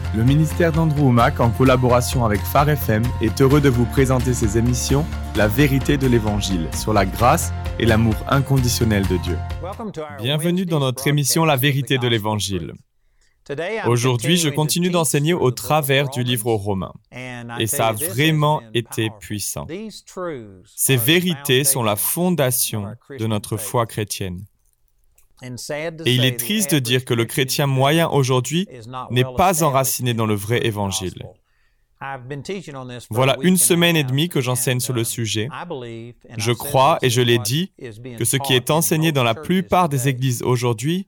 Le ministère d'Andrew Wommack, en collaboration avec Phare FM, est heureux de vous présenter ses émissions « La vérité de l'Évangile » sur la grâce et l'amour inconditionnel de Dieu. Bienvenue dans notre émission « La vérité de l'Évangile ». Aujourd'hui, je continue d'enseigner au travers du livre aux Romains. Et ça a vraiment été puissant. Ces vérités sont la fondation de notre foi chrétienne. Et il est triste de dire que le chrétien moyen aujourd'hui n'est pas enraciné dans le vrai évangile. Voilà 1 semaine et demie que j'enseigne sur le sujet. Je crois, et je l'ai dit, que ce qui est enseigné dans la plupart des églises aujourd'hui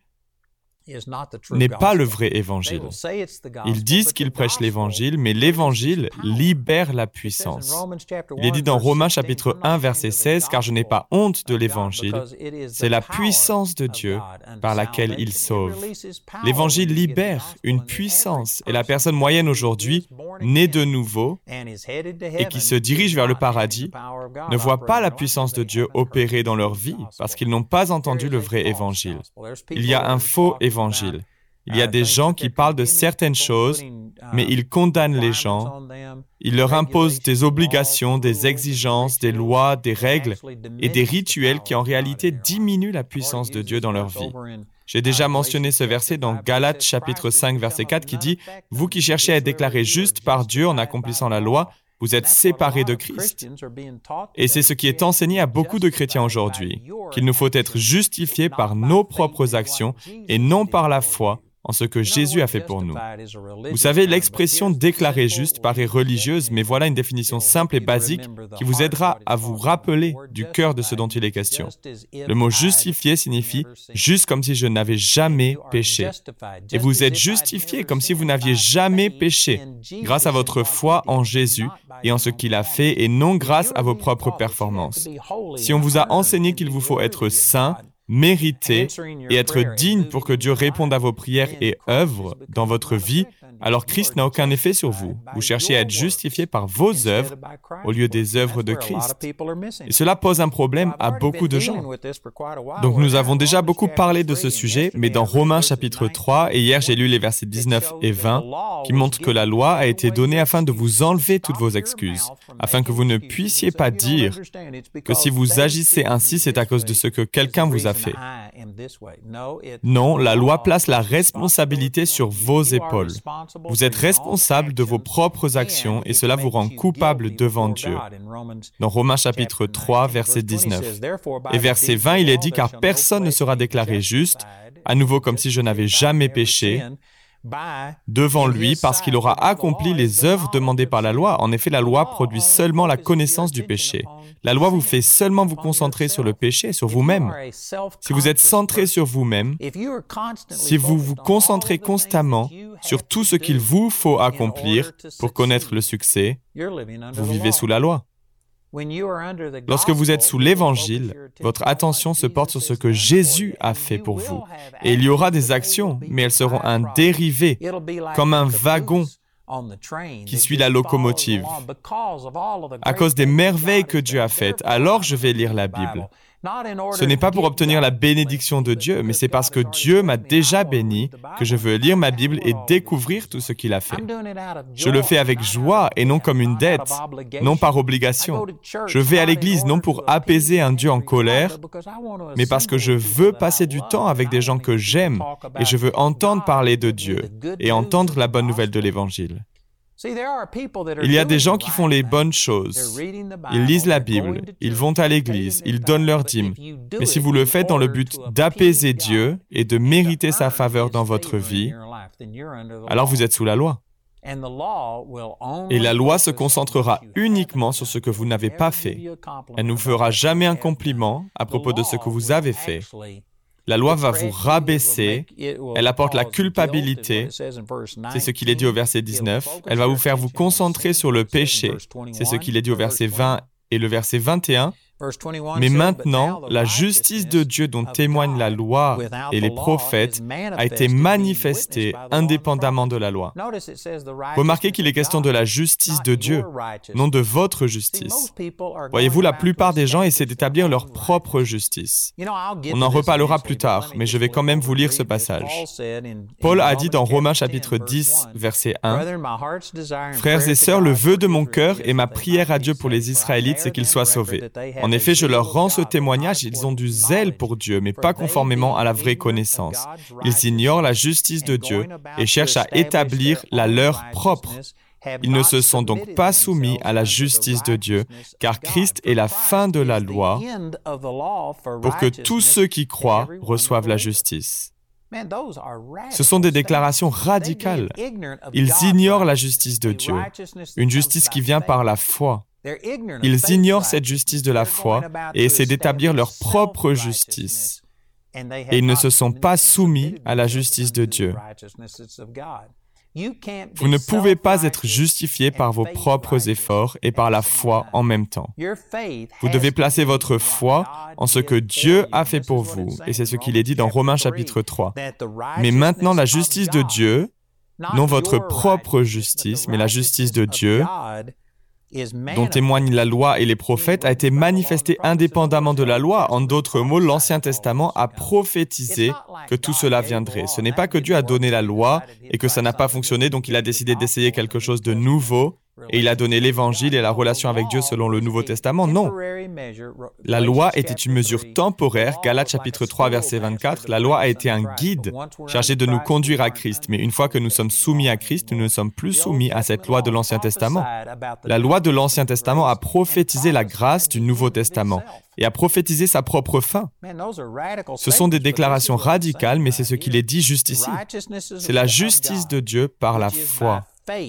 n'est pas le vrai évangile. Ils disent qu'ils prêchent l'évangile, mais l'évangile libère la puissance. Il est dit dans Romains chapitre 1, verset 16, « Car je n'ai pas honte de l'évangile, c'est la puissance de Dieu par laquelle il sauve. » L'évangile libère une puissance, et la personne moyenne aujourd'hui, née de nouveau, et qui se dirige vers le paradis, ne voit pas la puissance de Dieu opérer dans leur vie, parce qu'ils n'ont pas entendu le vrai évangile. Il y a un faux évangile. Il y a des gens qui parlent de certaines choses, mais ils condamnent les gens. Ils leur imposent des obligations, des exigences, des lois, des règles et des rituels qui en réalité diminuent la puissance de Dieu dans leur vie. J'ai déjà mentionné ce verset dans Galates chapitre 5, verset 4 qui dit « Vous qui cherchez à être déclarés justes par Dieu en accomplissant la loi, vous êtes séparés de Christ. » Et c'est ce qui est enseigné à beaucoup de chrétiens aujourd'hui, qu'il nous faut être justifiés par nos propres actions et non par la foi en ce que Jésus a fait pour nous. Vous savez, l'expression « déclaré juste » paraît religieuse, mais voilà une définition simple et basique qui vous aidera à vous rappeler du cœur de ce dont il est question. Le mot « justifié » signifie « juste comme si je n'avais jamais péché ». Et vous êtes justifié comme si vous n'aviez jamais péché, grâce à votre foi en Jésus et en ce qu'il a fait, et non grâce à vos propres performances. Si on vous a enseigné qu'il vous faut être saint, mériter et être digne pour que Dieu réponde à vos prières et œuvre dans votre vie, alors Christ n'a aucun effet sur vous. Vous cherchez à être justifié par vos œuvres au lieu des œuvres de Christ. Et cela pose un problème à beaucoup de gens. Donc nous avons déjà beaucoup parlé de ce sujet, mais dans Romains chapitre 3, et hier j'ai lu les versets 19 et 20, qui montrent que la loi a été donnée afin de vous enlever toutes vos excuses, afin que vous ne puissiez pas dire que si vous agissez ainsi, c'est à cause de ce que quelqu'un vous a fait. Non, la loi place la responsabilité sur vos épaules. Vous êtes responsable de vos propres actions et cela vous rend coupable devant Dieu. Dans Romains chapitre 3, verset 19. Et verset 20, il est dit « Car personne ne sera déclaré juste, à nouveau comme si je n'avais jamais péché, devant lui parce qu'il aura accompli les œuvres demandées par la loi. En effet, la loi produit seulement la connaissance du péché. La loi vous fait seulement vous concentrer sur le péché, sur vous-même. Si vous êtes centré sur vous-même, si vous vous concentrez constamment sur tout ce qu'il vous faut accomplir pour connaître le succès, vous vivez sous la loi. Lorsque vous êtes sous l'Évangile, votre attention se porte sur ce que Jésus a fait pour vous. Et il y aura des actions, mais elles seront un dérivé, comme un wagon qui suit la locomotive. À cause des merveilles que Dieu a faites, alors je vais lire la Bible. Ce n'est pas pour obtenir la bénédiction de Dieu, mais c'est parce que Dieu m'a déjà béni que je veux lire ma Bible et découvrir tout ce qu'il a fait. Je le fais avec joie et non comme une dette, non par obligation. Je vais à l'église non pour apaiser un Dieu en colère, mais parce que je veux passer du temps avec des gens que j'aime et je veux entendre parler de Dieu et entendre la bonne nouvelle de l'Évangile. Il y a des gens qui font les bonnes choses. Ils lisent la Bible, ils vont à l'église, ils donnent leur dîme. Mais si vous le faites dans le but d'apaiser Dieu et de mériter sa faveur dans votre vie, alors vous êtes sous la loi. Et la loi se concentrera uniquement sur ce que vous n'avez pas fait. Elle ne vous fera jamais un compliment à propos de ce que vous avez fait. La loi va vous rabaisser, elle apporte la culpabilité, c'est ce qu'il est dit au verset 19, elle va vous faire vous concentrer sur le péché, c'est ce qu'il est dit au verset 20 et le verset 21, Mais maintenant, la justice de Dieu dont témoignent la loi et les prophètes a été manifestée indépendamment de la loi. Remarquez qu'il est question de la justice de Dieu, non de votre justice. Voyez-vous, la plupart des gens essaient d'établir leur propre justice. On en reparlera plus tard, mais je vais quand même vous lire ce passage. Paul a dit dans Romains chapitre 10, verset 1, « Frères et sœurs, le vœu de mon cœur et ma prière à Dieu pour les Israélites, c'est qu'ils soient sauvés. En effet, je leur rends ce témoignage, ils ont du zèle pour Dieu, mais pas conformément à la vraie connaissance. Ils ignorent la justice de Dieu et cherchent à établir la leur propre. Ils ne se sont donc pas soumis à la justice de Dieu, car Christ est la fin de la loi pour que tous ceux qui croient reçoivent la justice. » Ce sont des déclarations radicales. Ils ignorent la justice de Dieu, une justice qui vient par la foi. Ils ignorent cette justice de la foi et essaient d'établir leur propre justice. Et ils ne se sont pas soumis à la justice de Dieu. Vous ne pouvez pas être justifié par vos propres efforts et par la foi en même temps. Vous devez placer votre foi en ce que Dieu a fait pour vous, et c'est ce qu'il est dit dans Romains chapitre 3. Mais maintenant, la justice de Dieu, non votre propre justice, mais la justice de Dieu, dont témoignent la loi et les prophètes, a été manifestée indépendamment de la loi. En d'autres mots, l'Ancien Testament a prophétisé que tout cela viendrait. Ce n'est pas que Dieu a donné la loi et que ça n'a pas fonctionné, donc il a décidé d'essayer quelque chose de nouveau et il a donné l'Évangile et la relation avec Dieu selon le Nouveau Testament. Non. La loi était une mesure temporaire. Galates chapitre 3, verset 24. La loi a été un guide chargé de nous conduire à Christ. Mais une fois que nous sommes soumis à Christ, nous ne sommes plus soumis à cette loi de l'Ancien Testament. La loi de l'Ancien Testament a prophétisé la grâce du Nouveau Testament et a prophétisé sa propre fin. Ce sont des déclarations radicales, mais c'est ce qu'il est dit juste ici. C'est la justice de Dieu par la foi.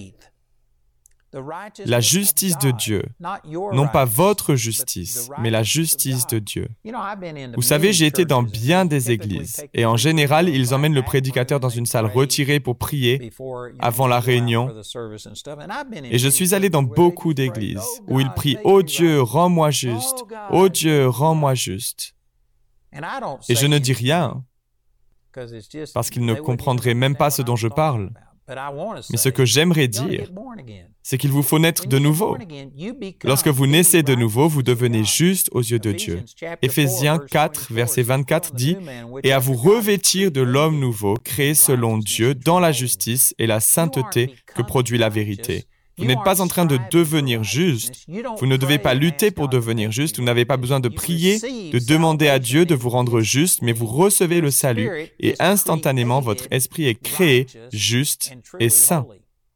La justice de Dieu, non pas votre justice, mais la justice de Dieu. Vous savez, j'ai été dans bien des églises, et en général, ils emmènent le prédicateur dans une salle retirée pour prier avant la réunion. Et je suis allé dans beaucoup d'églises où ils prient « Ô Dieu, rends-moi juste! Ô Dieu, rends-moi juste! » Et je ne dis rien, parce qu'ils ne comprendraient même pas ce dont je parle. Mais ce que j'aimerais dire, c'est qu'il vous faut naître de nouveau. Lorsque vous naissez de nouveau, vous devenez juste aux yeux de Dieu. Éphésiens 4, verset 24 dit « Et à vous revêtir de l'homme nouveau, créé selon Dieu, dans la justice et la sainteté que produit la vérité. » Vous n'êtes pas en train de devenir juste. Vous ne devez pas lutter pour devenir juste. Vous n'avez pas besoin de prier, de demander à Dieu de vous rendre juste, mais vous recevez le salut et instantanément, votre esprit est créé juste et saint.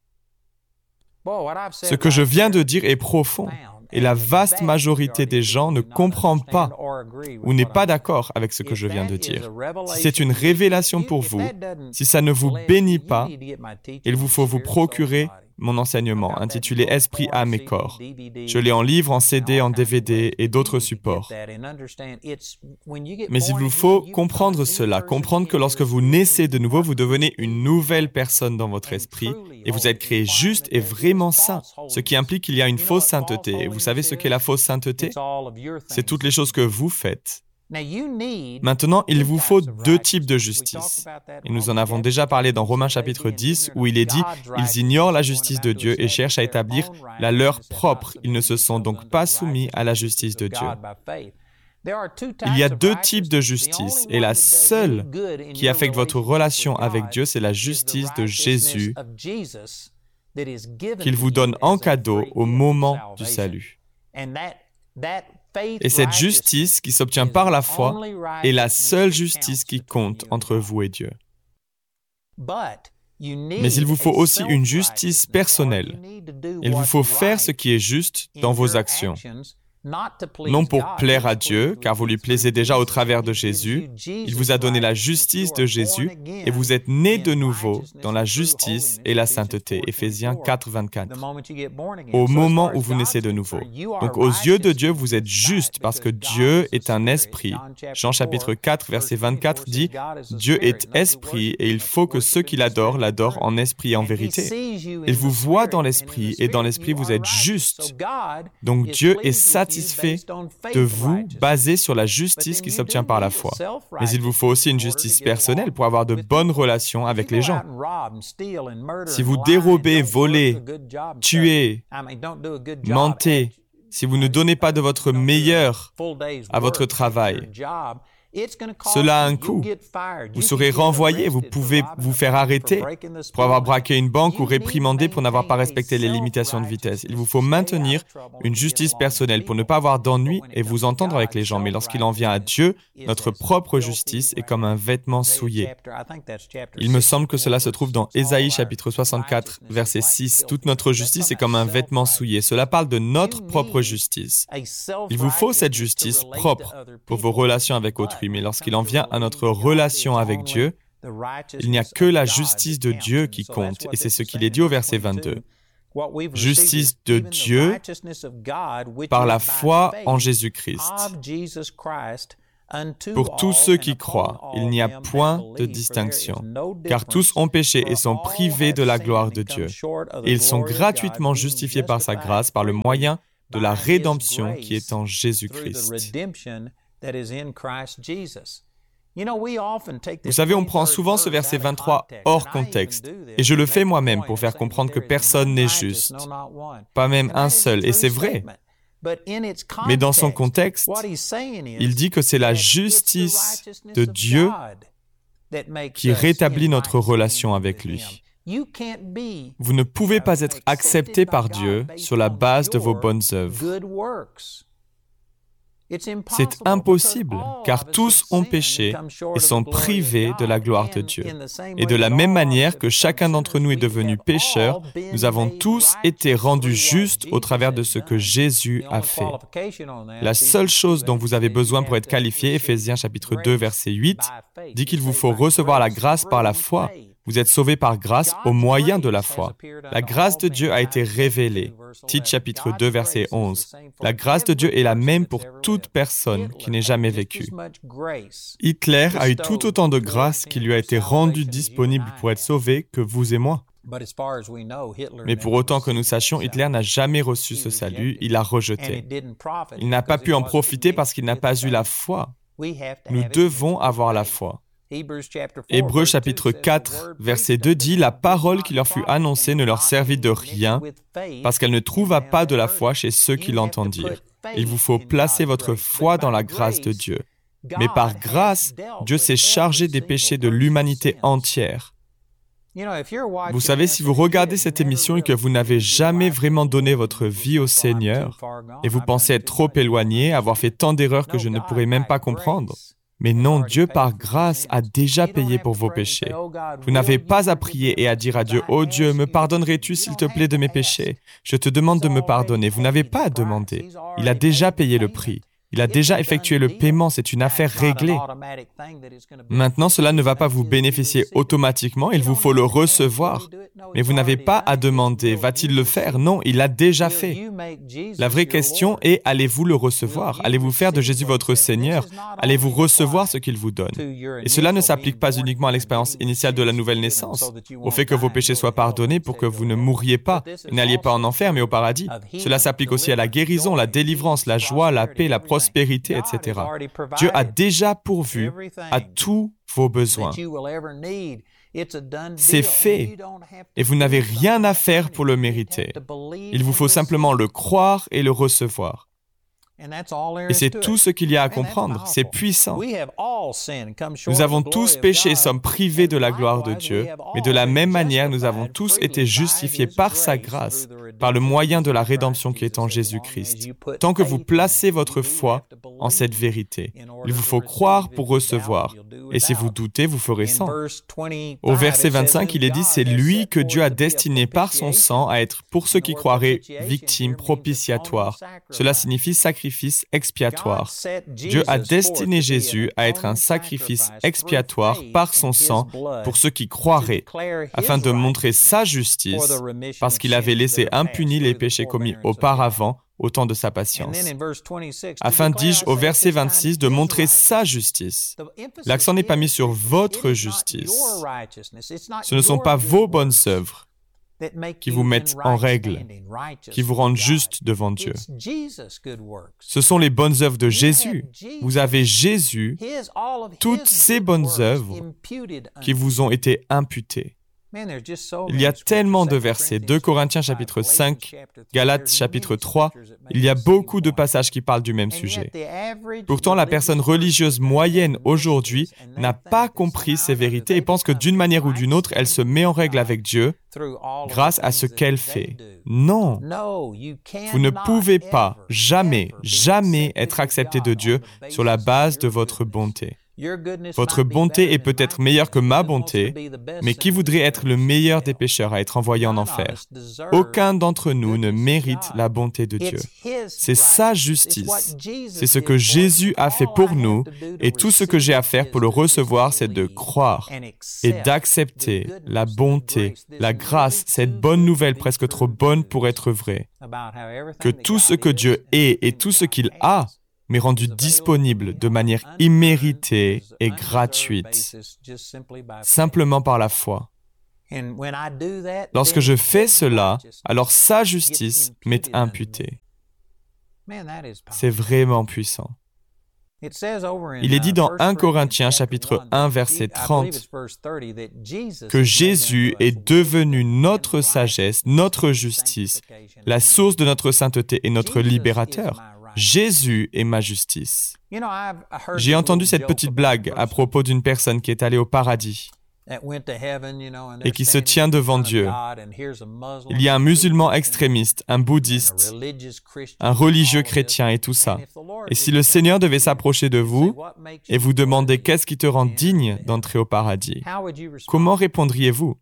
Ce que je viens de dire est profond et la vaste majorité des gens ne comprend pas ou n'est pas d'accord avec ce que je viens de dire. Si c'est une révélation pour vous, si ça ne vous bénit pas, il vous faut vous procurer mon enseignement intitulé « Esprit, âme et corps ». Je l'ai en livre, en CD, en DVD et d'autres supports. Mais il vous faut comprendre cela, comprendre que lorsque vous naissez de nouveau, vous devenez une nouvelle personne dans votre esprit et vous êtes créé juste et vraiment saint, ce qui implique qu'il y a une fausse sainteté. Et vous savez ce qu'est la fausse sainteté? C'est toutes les choses que vous faites. Maintenant, il vous faut deux types de justice. Et nous en avons déjà parlé dans Romains chapitre 10, où il est dit « Ils ignorent la justice de Dieu et cherchent à établir la leur propre. Ils ne se sont donc pas soumis à la justice de Dieu. » Il y a deux types de justice, et la seule qui affecte votre relation avec Dieu, c'est la justice de Jésus qu'il vous donne en cadeau au moment du salut. Et cette justice qui s'obtient par la foi est la seule justice qui compte entre vous et Dieu. Mais il vous faut aussi une justice personnelle. Il vous faut faire ce qui est juste dans vos actions. Non pour plaire à Dieu, car vous lui plaisez déjà au travers de Jésus. Il vous a donné la justice de Jésus et vous êtes nés de nouveau dans la justice et la sainteté. Éphésiens 4, 24. Au moment où vous naissez de nouveau. Donc aux yeux de Dieu, vous êtes justes parce que Dieu est un esprit. Jean chapitre 4, verset 24 dit « Dieu est esprit et il faut que ceux qui l'adorent en esprit et en vérité. » Il vous voit dans l'esprit et dans l'esprit vous êtes justes. Donc Dieu est satisfait satisfait de vous basée sur la justice qui s'obtient par la foi. Mais il vous faut aussi une justice personnelle pour avoir de bonnes relations avec les gens. Si vous dérobez, volez, tuez, mentez, si vous ne donnez pas de votre meilleur à votre travail, cela a un coût. Vous serez renvoyé, vous pouvez vous faire arrêter pour avoir braqué une banque ou réprimandé pour n'avoir pas respecté les limitations de vitesse. Il vous faut maintenir une justice personnelle pour ne pas avoir d'ennui et vous entendre avec les gens. Mais lorsqu'il en vient à Dieu, notre propre justice est comme un vêtement souillé. Il me semble que cela se trouve dans Ésaïe chapitre 64, verset 6. Toute notre justice est comme un vêtement souillé. Cela parle de notre propre justice. Il vous faut cette justice propre pour vos relations avec autrui. Mais lorsqu'il en vient à notre relation avec Dieu, il n'y a que la justice de Dieu qui compte. Et c'est ce qu'il est dit au verset 22. Justice de Dieu par la foi en Jésus-Christ. Pour tous ceux qui croient, il n'y a point de distinction, car tous ont péché et sont privés de la gloire de Dieu. Et ils sont gratuitement justifiés par sa grâce, par le moyen de la rédemption qui est en Jésus-Christ. Vous savez, on prend souvent ce verset 23 hors contexte, et je le fais moi-même pour faire comprendre que personne n'est juste, pas même un seul, et c'est vrai. Mais dans son contexte, il dit que c'est la justice de Dieu qui rétablit notre relation avec lui. Vous ne pouvez pas être accepté par Dieu sur la base de vos bonnes œuvres. C'est impossible, car tous ont péché et sont privés de la gloire de Dieu. Et de la même manière que chacun d'entre nous est devenu pécheur, nous avons tous été rendus justes au travers de ce que Jésus a fait. La seule chose dont vous avez besoin pour être qualifié, Éphésiens chapitre 2, verset 8, dit qu'il vous faut recevoir la grâce par la foi. Vous êtes sauvés par grâce au moyen de la foi. La grâce de Dieu a été révélée. Tite chapitre 2, verset 11. La grâce de Dieu est la même pour toute personne qui n'ait jamais vécu. Hitler a eu tout autant de grâce qui lui a été rendue disponible pour être sauvé que vous et moi. Mais pour autant que nous sachions, Hitler n'a jamais reçu ce salut, il l'a rejeté. Il n'a pas pu en profiter parce qu'il n'a pas eu la foi. Nous devons avoir la foi. Hébreux chapitre 4, verset 2 dit « La parole qui leur fut annoncée ne leur servit de rien parce qu'elle ne trouva pas de la foi chez ceux qui l'entendirent. Il vous faut placer votre foi dans la grâce de Dieu. Mais par grâce, Dieu s'est chargé des péchés de l'humanité entière. » Vous savez, si vous regardez cette émission et que vous n'avez jamais vraiment donné votre vie au Seigneur et vous pensez être trop éloigné, avoir fait tant d'erreurs que je ne pourrais même pas comprendre, mais non, Dieu par grâce a déjà payé pour vos péchés. Vous n'avez pas à prier et à dire à Dieu, « Oh Dieu, me pardonnerais-tu s'il te plaît de mes péchés? Je te demande de me pardonner. » Vous n'avez pas à demander. Il a déjà payé le prix. Il a déjà effectué le paiement, c'est une affaire réglée. Maintenant, cela ne va pas vous bénéficier automatiquement, il vous faut le recevoir. Mais vous n'avez pas à demander, va-t-il le faire? Non, il l'a déjà fait. La vraie question est, allez-vous le recevoir? Allez-vous faire de Jésus votre Seigneur? Allez-vous recevoir ce qu'il vous donne? Et cela ne s'applique pas uniquement à l'expérience initiale de la nouvelle naissance, au fait que vos péchés soient pardonnés pour que vous ne mourriez pas, et n'alliez pas en enfer, mais au paradis. Cela s'applique aussi à la guérison, la délivrance, la joie, la paix, la prospérité, etc. Dieu a déjà pourvu à tous vos besoins. C'est fait, et vous n'avez rien à faire pour le mériter. Il vous faut simplement le croire et le recevoir. Et c'est tout ce qu'il y a à comprendre, c'est puissant. Nous avons tous péché et sommes privés de la gloire de Dieu, mais de la même manière, nous avons tous été justifiés par sa grâce, par le moyen de la rédemption qui est en Jésus-Christ. Tant que vous placez votre foi en cette vérité, il vous faut croire pour recevoir. Et si vous doutez, vous ferez sans. Au verset 25, il est dit, c'est lui que Dieu a destiné par son sang à être, pour ceux qui croiraient, victime propitiatoire. Cela signifie sacrifice expiatoire. Dieu a destiné Jésus à être un sacrifice expiatoire par son sang pour ceux qui croiraient, afin de montrer sa justice, parce qu'il avait laissé impunis les péchés commis auparavant au temps de sa patience. Afin, dis-je, au verset 26, de montrer sa justice. L'accent n'est pas mis sur votre justice. Ce ne sont pas vos bonnes œuvres. qui vous mettent en règle, qui vous rendent juste devant Dieu. Ce sont les bonnes œuvres de Jésus. Vous avez Jésus, toutes ces bonnes œuvres qui vous ont été imputées. Il y a tellement de versets, 2 Corinthiens chapitre 5, Galates chapitre 3, il y a beaucoup de passages qui parlent du même sujet. Pourtant, la personne religieuse moyenne aujourd'hui n'a pas compris ces vérités et pense que d'une manière ou d'une autre, elle se met en règle avec Dieu grâce à ce qu'elle fait. Non, vous ne pouvez pas jamais être accepté de Dieu sur la base de votre bonté. Votre bonté est peut-être meilleure que ma bonté, mais qui voudrait être le meilleur des pécheurs à être envoyé en enfer? Aucun d'entre nous ne mérite la bonté de Dieu. C'est sa justice. C'est ce que Jésus a fait pour nous, et tout ce que j'ai à faire pour le recevoir, c'est de croire et d'accepter la bonté, la grâce, cette bonne nouvelle presque trop bonne pour être vraie. Que tout ce que Dieu est et tout ce qu'il a m'est rendu disponible de manière imméritée et gratuite, simplement par la foi. Lorsque je fais cela, alors sa justice m'est imputée. C'est vraiment puissant. Il est dit dans 1 Corinthiens chapitre 1 verset 30 que Jésus est devenu notre sagesse, notre justice, la source de notre sainteté et notre libérateur. Jésus est ma justice. J'ai entendu cette petite blague à propos d'une personne qui est allée au paradis et qui se tient devant Dieu. Il y a un musulman extrémiste, un bouddhiste, un religieux chrétien et tout ça. Et si le Seigneur devait s'approcher de vous et vous demander qu'est-ce qui te rend digne d'entrer au paradis, comment répondriez-vous?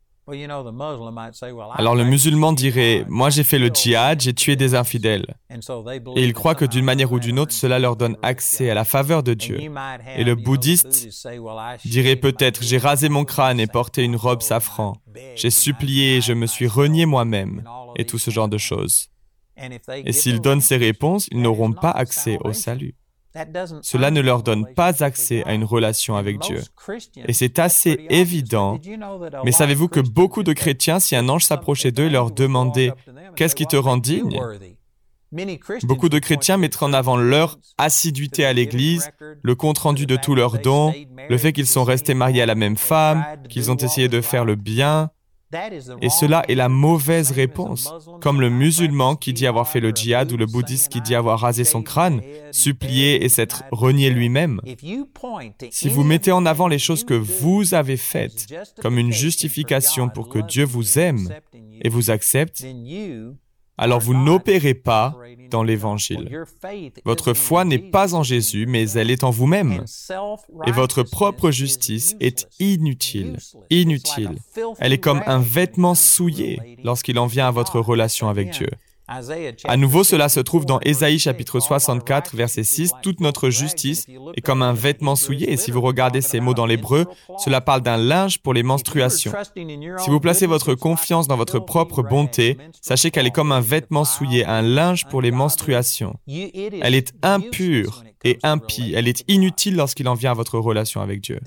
Alors le musulman dirait, moi j'ai fait le djihad, j'ai tué des infidèles. Et il croit que d'une manière ou d'une autre, cela leur donne accès à la faveur de Dieu. Et le bouddhiste dirait peut-être, j'ai rasé mon crâne et porté une robe safran. J'ai supplié, je me suis renié moi-même, et tout ce genre de choses. Et s'ils donnent ces réponses, ils n'auront pas accès au salut. Cela ne leur donne pas accès à une relation avec Dieu. Et c'est assez évident. Mais savez-vous que beaucoup de chrétiens, si un ange s'approchait d'eux et leur demandait « Qu'est-ce qui te rend digne ?» Beaucoup de chrétiens mettraient en avant leur assiduité à l'Église, le compte-rendu de tous leurs dons, le fait qu'ils sont restés mariés à la même femme, qu'ils ont essayé de faire le bien. Et cela est la mauvaise réponse. Comme le musulman qui dit avoir fait le djihad ou le bouddhiste qui dit avoir rasé son crâne, supplié et s'être renié lui-même. Si vous mettez en avant les choses que vous avez faites comme une justification pour que Dieu vous aime et vous accepte, alors vous n'opérez pas dans l'Évangile. Votre foi n'est pas en Jésus, mais elle est en vous-même. Et votre propre justice est inutile. Inutile. Elle est comme un vêtement souillé lorsqu'il en vient à votre relation avec Dieu. À nouveau, cela se trouve dans Ésaïe chapitre 64, verset 6. Toute notre justice est comme un vêtement souillé. Et si vous regardez ces mots dans l'hébreu, cela parle d'un linge pour les menstruations. Si vous placez votre confiance dans votre propre bonté, sachez qu'elle est comme un vêtement souillé, un linge pour les menstruations. Elle est impure et impie. Elle est inutile lorsqu'il en vient à votre relation avec Dieu.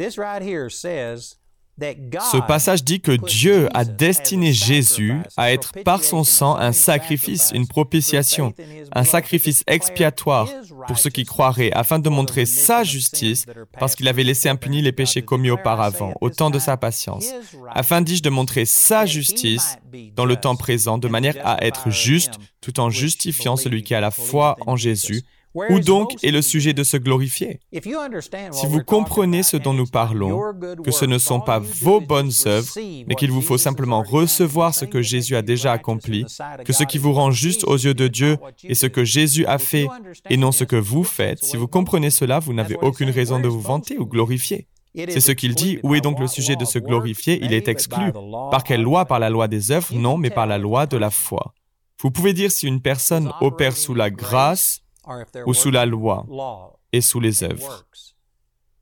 Ce passage dit que Dieu a destiné Jésus à être par son sang un sacrifice, une propitiation, un sacrifice expiatoire pour ceux qui croiraient, afin de montrer sa justice, parce qu'il avait laissé impunis les péchés commis auparavant, au temps de sa patience, afin, dis-je, de montrer sa justice dans le temps présent, de manière à être juste, tout en justifiant celui qui a la foi en Jésus. Où donc est le sujet de se glorifier? Si vous comprenez ce dont nous parlons, que ce ne sont pas vos bonnes œuvres, mais qu'il vous faut simplement recevoir ce que Jésus a déjà accompli, que ce qui vous rend juste aux yeux de Dieu est ce que Jésus a fait et non ce que vous faites, si vous comprenez cela, vous n'avez aucune raison de vous vanter ou glorifier. C'est ce qu'il dit. Où est donc le sujet de se glorifier? Il est exclu. Par quelle loi? Par la loi des œuvres? Non, mais par la loi de la foi. Vous pouvez dire si une personne opère sous la grâce ou sous la loi et sous les œuvres.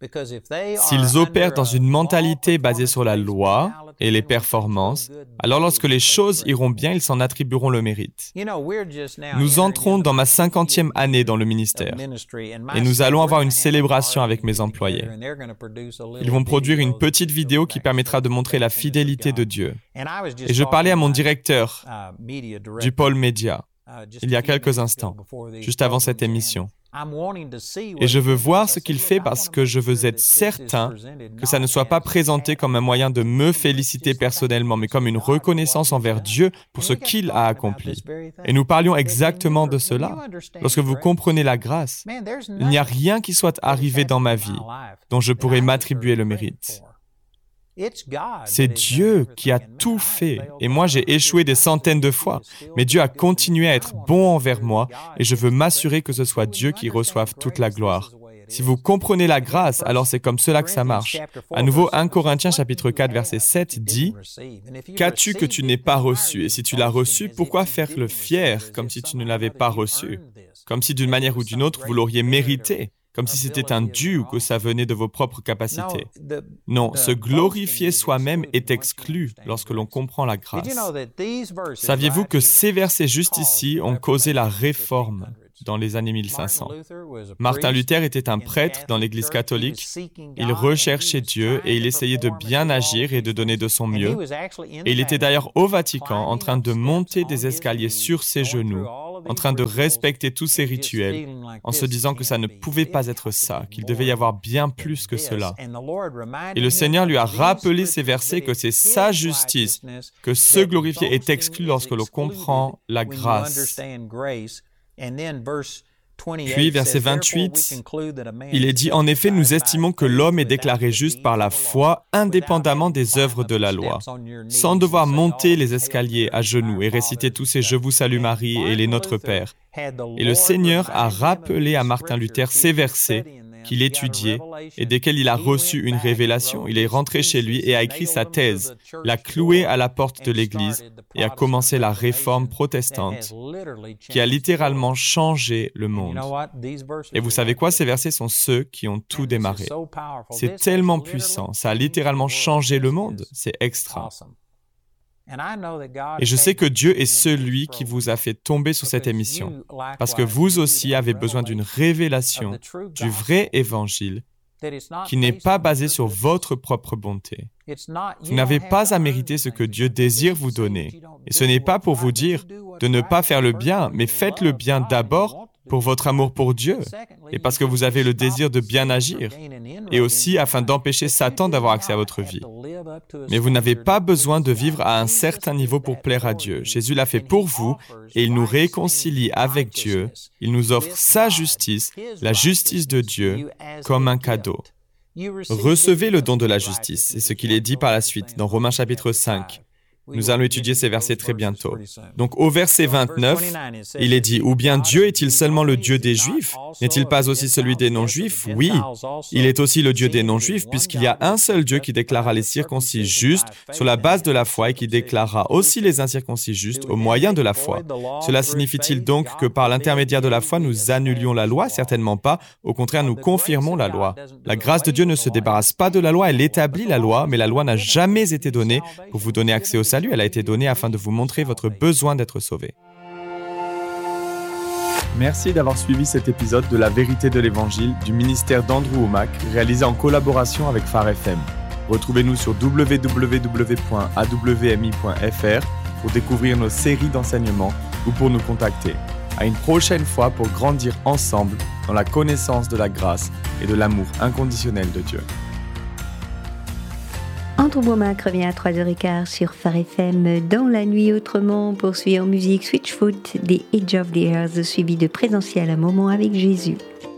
S'ils opèrent dans une mentalité basée sur la loi et les performances, alors lorsque les choses iront bien, ils s'en attribueront le mérite. Nous entrons dans ma 50e année dans le ministère et nous allons avoir une célébration avec mes employés. Ils vont produire une petite vidéo qui permettra de montrer la fidélité de Dieu. Et je parlais à mon directeur du pôle média il y a quelques instants, juste avant cette émission. Et je veux voir ce qu'il fait parce que je veux être certain que ça ne soit pas présenté comme un moyen de me féliciter personnellement, mais comme une reconnaissance envers Dieu pour ce qu'il a accompli. Et nous parlions exactement de cela. Lorsque vous comprenez la grâce, il n'y a rien qui soit arrivé dans ma vie dont je pourrais m'attribuer le mérite. C'est Dieu qui a tout fait et moi j'ai échoué des centaines de fois, mais Dieu a continué à être bon envers moi et je veux m'assurer que ce soit Dieu qui reçoive toute la gloire. Si vous comprenez la grâce, alors c'est comme cela que ça marche. À nouveau, 1 Corinthiens chapitre 4 verset 7 dit « Qu'as-tu que tu n'aies pas reçu? Et si tu l'as reçu, pourquoi faire le fier comme si tu ne l'avais pas reçu? Comme si d'une manière ou d'une autre vous l'auriez mérité. » Comme si c'était un dû ou que ça venait de vos propres capacités. Non, se glorifier soi-même est exclu lorsque l'on comprend la grâce. Saviez-vous que ces versets juste ici ont causé la réforme dans les années 1500? Martin Luther était un prêtre dans l'Église catholique. Il recherchait Dieu et il essayait de bien agir et de donner de son mieux. Et il était d'ailleurs au Vatican en train de monter des escaliers sur ses genoux, en train de respecter tous ces rituels, en se disant que ça ne pouvait pas être ça, qu'il devait y avoir bien plus que cela. Et le Seigneur lui a rappelé ces versets que c'est sa justice, que se glorifier est exclu lorsque l'on comprend la grâce. Puis, verset 28, il est dit « En effet, nous estimons que l'homme est déclaré juste par la foi, indépendamment des œuvres de la loi, sans devoir monter les escaliers à genoux et réciter tous ces « Je vous salue Marie » et les « Notre Père ». Et le Seigneur a rappelé à Martin Luther ces versets qu'il étudiait et desquels il a reçu une révélation. Il est rentré chez lui et a écrit sa thèse, l'a clouée à la porte de l'Église et a commencé la réforme protestante qui a littéralement changé le monde. Et vous savez quoi? Ces versets sont ceux qui ont tout démarré. C'est tellement puissant, ça a littéralement changé le monde. C'est extra. Et je sais que Dieu est celui qui vous a fait tomber sur cette émission, parce que vous aussi avez besoin d'une révélation du vrai évangile qui n'est pas basé sur votre propre bonté. Vous n'avez pas à mériter ce que Dieu désire vous donner. Et ce n'est pas pour vous dire de ne pas faire le bien, mais faites le bien d'abord pour votre amour pour Dieu et parce que vous avez le désir de bien agir et aussi afin d'empêcher Satan d'avoir accès à votre vie. Mais vous n'avez pas besoin de vivre à un certain niveau pour plaire à Dieu. Jésus l'a fait pour vous et il nous réconcilie avec Dieu. Il nous offre sa justice, la justice de Dieu, comme un cadeau. Recevez le don de la justice. C'est ce qu'il est dit par la suite dans Romains chapitre 5. Nous allons étudier ces versets très bientôt. Donc au verset 29, il est dit « Ou bien Dieu est-il seulement le Dieu des Juifs? N'est-il pas aussi celui des non-Juifs? Oui, il est aussi le Dieu des non-Juifs, puisqu'il y a un seul Dieu qui déclara les circoncis justes sur la base de la foi et qui déclara aussi les incirconcis justes au moyen de la foi. Cela signifie-t-il donc que par l'intermédiaire de la foi, nous annulions la loi? Certainement pas. Au contraire, nous confirmons la loi. La grâce de Dieu ne se débarrasse pas de la loi, elle établit la loi, mais la loi n'a jamais été donnée pour vous donner accès au salut. Elle a été donnée afin de vous montrer votre besoin d'être sauvé. Merci d'avoir suivi cet épisode de La Vérité de l'Évangile du ministère d'Andrew Wommack, réalisé en collaboration avec Phare FM. Retrouvez-nous sur www.awmi.fr pour découvrir nos séries d'enseignements ou pour nous contacter. À une prochaine fois pour grandir ensemble dans la connaissance de la grâce et de l'amour inconditionnel de Dieu. Andrew Wommack revient à 3h15 sur Phare FM. Dans la nuit autrement, on poursuit en musique Switchfoot des Edge of the Earth, suivi de Présentiel, un moment avec Jésus.